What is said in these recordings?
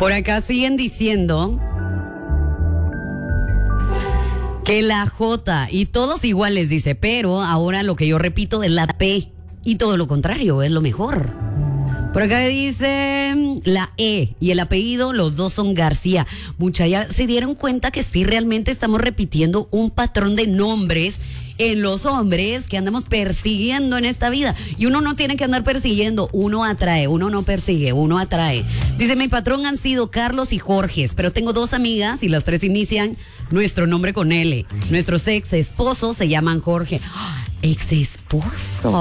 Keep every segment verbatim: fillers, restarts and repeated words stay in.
Por acá siguen diciendo que la J y todos iguales, dice, pero ahora lo que yo repito es la P y todo lo contrario, es lo mejor. Por acá dice la E y el apellido, los dos son García. Mucha, ya se dieron cuenta que sí, realmente estamos repitiendo un patrón de nombres en los hombres que andamos persiguiendo en esta vida. Y uno no tiene que andar persiguiendo, uno atrae, uno no persigue, uno atrae. Dice, mi patrón han sido Carlos y Jorge, pero tengo dos amigas y las tres inician nuestro nombre con L. Nuestros ex esposos se llaman Jorge. ¡Oh! Ex esposos.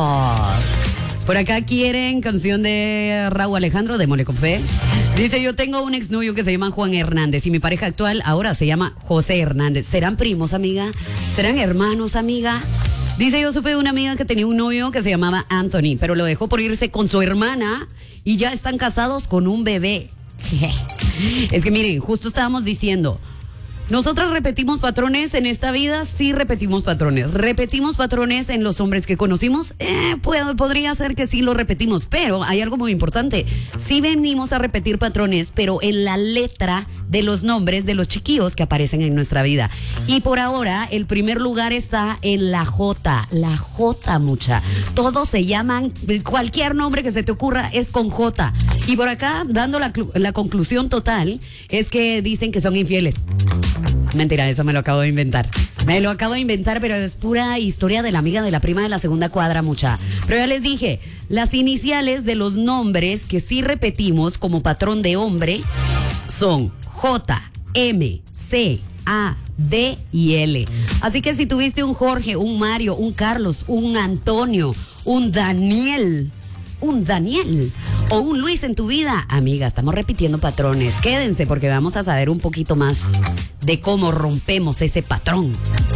Por acá quieren canción de Raúl Alejandro de Mole con Fe. Dice, yo tengo un exnovio que se llama Juan Hernández y mi pareja actual ahora se llama José Hernández. ¿Serán primos, amiga? ¿Serán hermanos, amiga? Dice, yo supe de una amiga que tenía un novio que se llamaba Anthony, pero lo dejó por irse con su hermana y ya están casados con un bebé. Es que miren, justo estábamos diciendo, nosotros repetimos patrones en esta vida, sí repetimos patrones. Repetimos patrones en los hombres que conocimos, eh, puede, podría ser que sí lo repetimos, pero hay algo muy importante. Sí venimos a repetir patrones, pero en la letra de los nombres de los chiquillos que aparecen en nuestra vida. Y por ahora, el primer lugar está en la J, la J, mucha. Todos se llaman, cualquier nombre que se te ocurra es con J. Y por acá, dando la, la conclusión total, es que dicen que son infieles. Mentira, eso me lo acabo de inventar. Me lo acabo de inventar, pero es pura historia de la amiga de la prima de la segunda cuadra, mucha. Pero ya les dije, las iniciales de los nombres que sí repetimos como patrón de hombre son J, M, C, A, D y L. Así que si tuviste un Jorge, un Mario, un Carlos, un Antonio, un Daniel, un Daniel o un Luis en tu vida, amiga, estamos repitiendo patrones. Quédense porque vamos a saber un poquito más de cómo rompemos ese patrón.